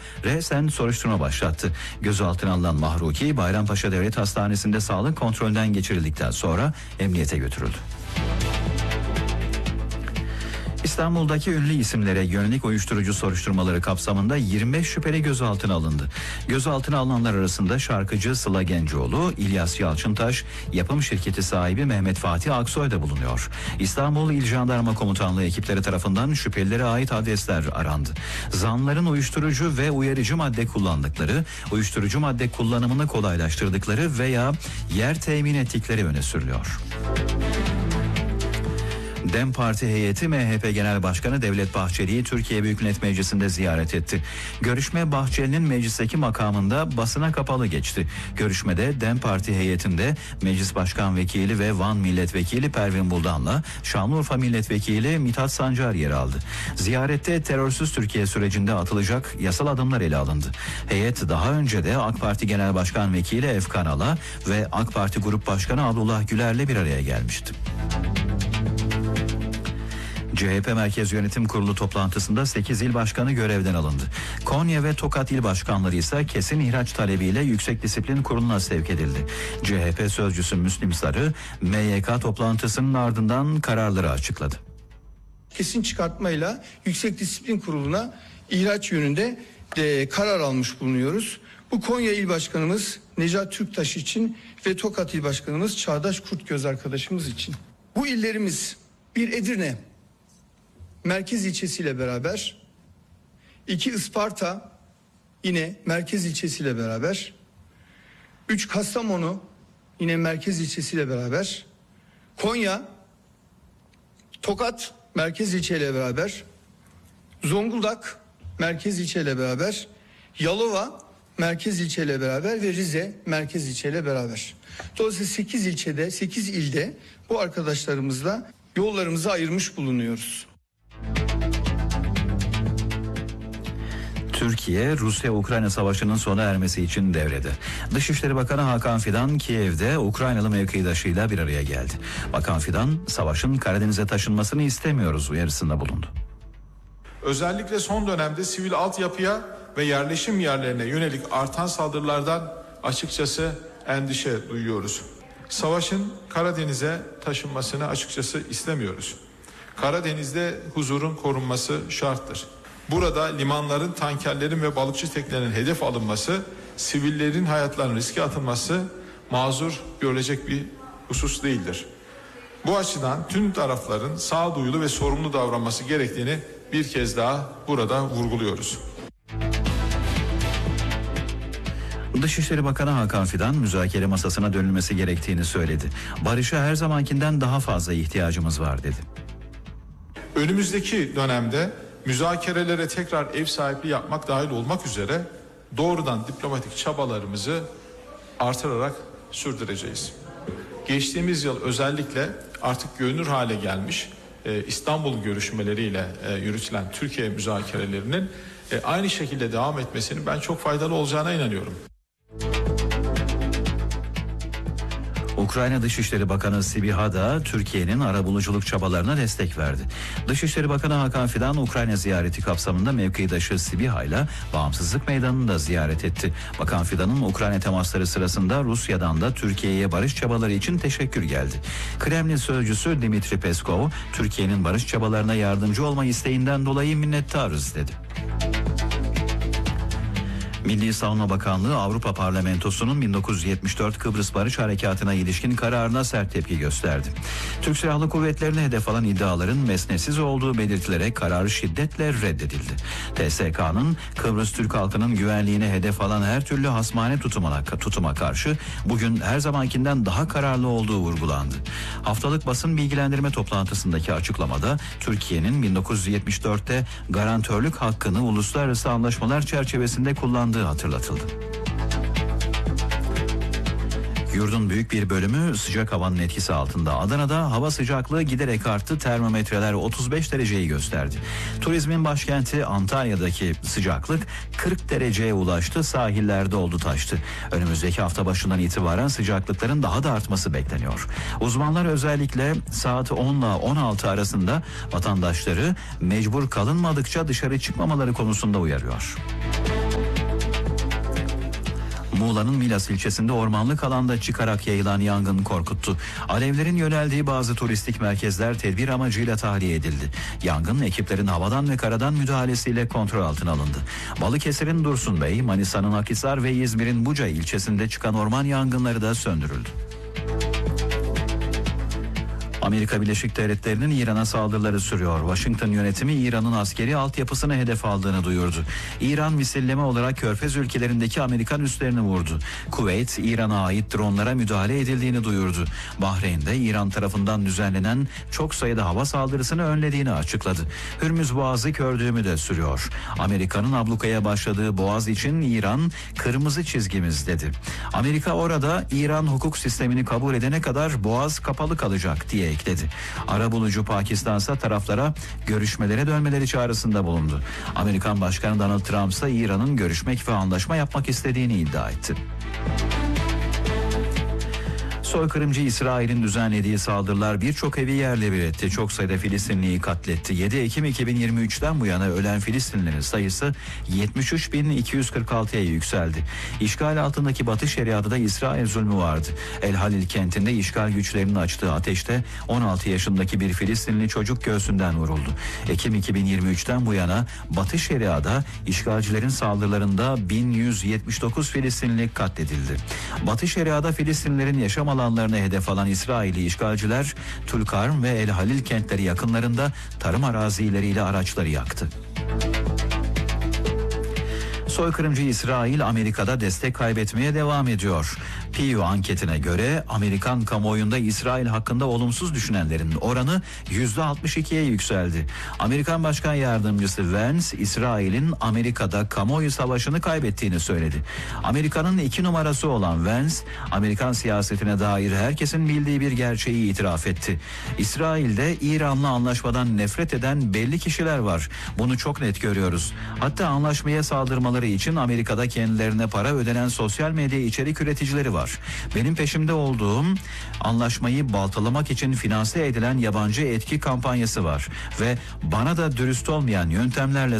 resen soruşturma başlattı. Gözaltına alınan Mahruki, Bayrampaşa Devlet Hastanesi'nde sağlık kontrolünden geçirildikten sonra emniyete götürüldü. İstanbul'daki ünlü isimlere yönelik uyuşturucu soruşturmaları kapsamında 25 şüpheli gözaltına alındı. Gözaltına alınanlar arasında şarkıcı Sıla Gencoğlu, İlyas Yalçıntaş, yapım şirketi sahibi Mehmet Fatih Aksoy da bulunuyor. İstanbul İl Jandarma Komutanlığı ekipleri tarafından şüphelilere ait adresler arandı. Zanlıların uyuşturucu ve uyarıcı madde kullandıkları, uyuşturucu madde kullanımını kolaylaştırdıkları veya yer temin ettikleri öne sürülüyor. DEM Parti heyeti MHP Genel Başkanı Devlet Bahçeli'yi Türkiye Büyük Millet Meclisi'nde ziyaret etti. Görüşme Bahçeli'nin meclisteki makamında basına kapalı geçti. Görüşmede DEM Parti heyetinde Meclis Başkan Vekili ve Van Milletvekili Pervin Buldan'la Şanlıurfa Milletvekili Mithat Sancar yer aldı. Ziyarette terörsüz Türkiye sürecinde atılacak yasal adımlar ele alındı. Heyet daha önce de AK Parti Genel Başkan Vekili Efkan Ala ve AK Parti Grup Başkanı Abdullah Güler'le bir araya gelmişti. CHP Merkez Yönetim Kurulu toplantısında 8 il başkanı görevden alındı. Konya ve Tokat il başkanları ise kesin ihraç talebiyle Yüksek Disiplin Kurulu'na sevk edildi. CHP sözcüsü Müslim Sarı, MYK toplantısının ardından kararları açıkladı. Kesin çıkartmayla Yüksek Disiplin Kurulu'na ihraç yönünde karar almış bulunuyoruz. Bu Konya il başkanımız Necat Türktaş için ve Tokat il başkanımız Çağdaş Kurtgöz arkadaşımız için. Bu illerimiz bir Edirne merkez ilçesiyle beraber, 2 Isparta yine merkez ilçesiyle beraber, 3 Kastamonu yine merkez ilçesiyle beraber, Konya, Tokat merkez ilçeyle beraber, Zonguldak merkez ilçeyle beraber, Yalova merkez ilçeyle beraber ve Rize merkez ilçeyle beraber. Dolayısıyla 8 ilçede, 8 ilde bu arkadaşlarımızla yollarımızı ayırmış bulunuyoruz. Türkiye, Rusya-Ukrayna savaşının sona ermesi için devrede. Dışişleri Bakanı Hakan Fidan, Kiev'de Ukraynalı mevkidaşıyla bir araya geldi. Bakan Fidan, savaşın Karadeniz'e taşınmasını istemiyoruz uyarısında bulundu. Özellikle son dönemde sivil altyapıya ve yerleşim yerlerine yönelik artan saldırılardan açıkçası endişe duyuyoruz. Savaşın Karadeniz'e taşınmasını açıkçası istemiyoruz. Karadeniz'de huzurun korunması şarttır. Burada limanların, tankerlerin ve balıkçı teknelerinin hedef alınması, sivillerin hayatlarının riske atılması mazur görülecek bir husus değildir. Bu açıdan tüm tarafların sağduyulu ve sorumlu davranması gerektiğini bir kez daha burada vurguluyoruz. Dışişleri Bakanı Hakan Fidan müzakere masasına dönülmesi gerektiğini söyledi. Barışa her zamankinden daha fazla ihtiyacımız var dedi. Önümüzdeki dönemde müzakerelere tekrar ev sahipliği yapmak dahil olmak üzere doğrudan diplomatik çabalarımızı artırarak sürdüreceğiz. Geçtiğimiz yıl özellikle artık görünür hale gelmiş İstanbul görüşmeleriyle yürütülen Türkiye müzakerelerinin aynı şekilde devam etmesinin ben çok faydalı olacağına inanıyorum. Ukrayna Dışişleri Bakanı Sibiha da Türkiye'nin arabuluculuk çabalarına destek verdi. Dışişleri Bakanı Hakan Fidan Ukrayna ziyareti kapsamında mevkidaşı Sibiha ile Bağımsızlık Meydanı'nı da ziyaret etti. Bakan Fidan'ın Ukrayna temasları sırasında Rusya'dan da Türkiye'ye barış çabaları için teşekkür geldi. Kremlin sözcüsü Dmitri Peskov, Türkiye'nin barış çabalarına yardımcı olma isteğinden dolayı minnettarız dedi. Milli Savunma Bakanlığı Avrupa Parlamentosu'nun 1974 Kıbrıs Barış Harekatı'na ilişkin kararına sert tepki gösterdi. Türk Silahlı Kuvvetleri'ne hedef alan iddiaların mesnetsiz olduğu belirtilerek kararı şiddetle reddedildi. TSK'nın Kıbrıs Türk halkının güvenliğine hedef alan her türlü hasmane tutuma karşı bugün her zamankinden daha kararlı olduğu vurgulandı. Haftalık basın bilgilendirme toplantısındaki açıklamada Türkiye'nin 1974'te garantörlük hakkını uluslararası anlaşmalar çerçevesinde kullandığı hatırlatıldı. Yurdun büyük bir bölümü sıcak havanın etkisi altında. Adana'da hava sıcaklığı giderek arttı. Termometreler 35 dereceyi gösterdi. Turizmin başkenti Antalya'daki sıcaklık 40 dereceye ulaştı. Sahiller doldu taştı. Önümüzdeki hafta başından itibaren sıcaklıkların daha da artması bekleniyor. Uzmanlar özellikle saat 10 ile 16 arasında vatandaşları mecbur kalınmadıkça dışarı çıkmamaları konusunda uyarıyor. Muğla'nın Milas ilçesinde ormanlık alanda çıkarak yayılan yangın korkuttu. Alevlerin yöneldiği bazı turistik merkezler tedbir amacıyla tahliye edildi. Yangın ekiplerin havadan ve karadan müdahalesiyle kontrol altına alındı. Balıkesir'in Dursunbey, Manisa'nın Akhisar ve İzmir'in Buca ilçesinde çıkan orman yangınları da söndürüldü. Amerika Birleşik Devletleri'nin İran'a saldırıları sürüyor. Washington yönetimi İran'ın askeri altyapısını hedef aldığını duyurdu. İran misilleme olarak Körfez ülkelerindeki Amerikan üslerini vurdu. Kuveyt, İran'a ait dronlara müdahale edildiğini duyurdu. Bahreyn'de İran tarafından düzenlenen çok sayıda hava saldırısını önlediğini açıkladı. Hürmüz Boğazı kördüğümü de sürüyor. Amerika'nın ablukaya başladığı Boğaz için İran kırmızı çizgimiz dedi. Amerika orada İran hukuk sistemini kabul edene kadar Boğaz kapalı kalacak diye ekledi. Arabulucu Pakistan ise taraflara görüşmelere dönmeleri çağrısında bulundu. Amerikan Başkanı Donald Trump ise İran'ın görüşmek ve anlaşma yapmak istediğini iddia etti. Soykırımcı İsrail'in düzenlediği saldırılar birçok evi yerle bir etti. Çok sayıda Filistinliyi katletti. 7 Ekim 2023'ten bu yana ölen Filistinlilerin sayısı 73.246'ya yükseldi. İşgal altındaki Batı Şeria'da İsrail zulmü vardı. El Halil kentinde işgal güçlerinin açtığı ateşte 16 yaşındaki bir Filistinli çocuk göğsünden vuruldu. Ekim 2023'ten bu yana Batı Şeria'da işgalcilerin saldırılarında 1179 Filistinli katledildi. Batı Şeria'da Filistinlilerin yaşam alanlarına hedef alan İsrailli işgalciler Tulkarm ve El Halil kentleri yakınlarında tarım arazileriyle araçları yaktı. Soykırımcı İsrail Amerika'da destek kaybetmeye devam ediyor. Pew anketine göre Amerikan kamuoyunda İsrail hakkında olumsuz düşünenlerin oranı %62'ye yükseldi. Amerikan Başkan Yardımcısı Vance, İsrail'in Amerika'da kamuoyu savaşını kaybettiğini söyledi. Amerika'nın 2 numarası olan Vance, Amerikan siyasetine dair herkesin bildiği bir gerçeği itiraf etti. İsrail'de İran'la anlaşmadan nefret eden belli kişiler var. Bunu çok net görüyoruz. Hatta anlaşmaya saldırmaları için Amerika'da kendilerine para ödenen sosyal medya içerik üreticileri var. Benim peşimde olduğum anlaşmayı baltalamak için finanse edilen yabancı etki kampanyası var ve bana da dürüst olmayan yöntemlerle